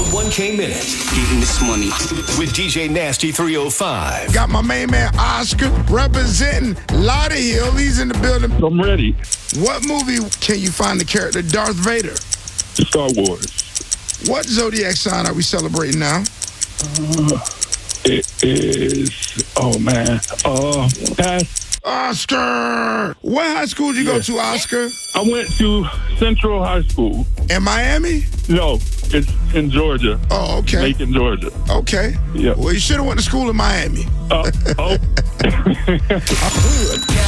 1K Minute Getting this money. with DJ Nasty 305. Got my main man Oscar representing Lauderhill. He's in the building. I'm ready. What movie can you find the character Darth Vader? Star Wars. What zodiac sign are we celebrating now? It is. Oh man. Pass. Oscar! What high school did you go to, Oscar? I went to Central High School. In Miami? No, it's in Georgia. Oh, okay. Macon, Georgia. Okay. Yeah. Well, you should have went to school in Miami. Oh.